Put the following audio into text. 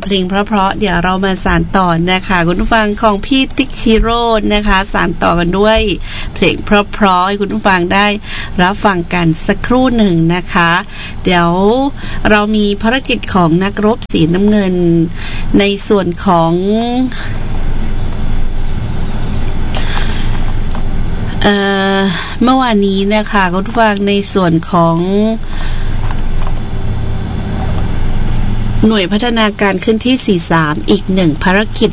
เพลงเพราะๆเดี๋ยวเรามาสานต่อนะคะคุณผู้ฟังของพี่ติ๊กชิโร่นะคะสานต่อกันด้วยเพลงเพราะๆให้คุณผู้ฟังได้รับฟังกันสักครู่หนึ่งนะคะเดี๋ยวเรามีภารกิจของนักรบสีน้ำเงินในส่วนของเมื่อวานนี้นะคะคุณผู้ฟังในส่วนของหน่วยพัฒนาการขึ้นที่43อีก1ภารกิจ